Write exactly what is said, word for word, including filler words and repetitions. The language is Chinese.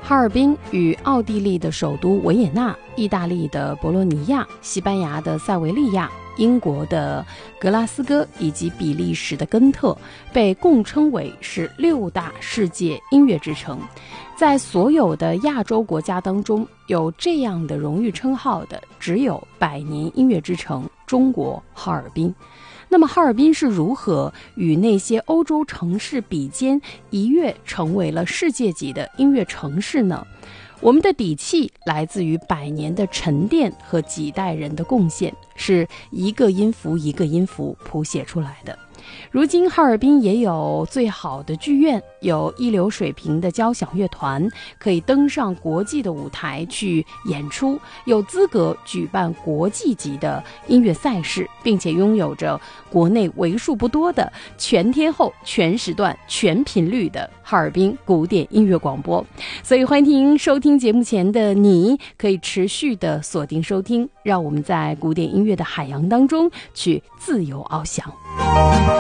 哈尔滨与奥地利的首都维也纳、意大利的博洛尼亚、西班牙的塞维利亚、英国的格拉斯哥以及比利时的根特被共称为是六大世界音乐之城。在所有的亚洲国家当中，有这样的荣誉称号的只有百年音乐之城中国哈尔滨。那么哈尔滨是如何与那些欧洲城市比肩，一跃成为了世界级的音乐城市呢？我们的底气来自于百年的沉淀和几代人的贡献，是一个音符一个音符谱写出来的。如今哈尔滨也有最好的剧院，有一流水平的交响乐团，可以登上国际的舞台去演出，有资格举办国际级的音乐赛事，并且拥有着国内为数不多的全天候、全时段、全频率的哈尔滨古典音乐广播。所以欢迎收听节目前的你可以持续的锁定收听，让我们在古典音乐的海洋当中去自由翱翔。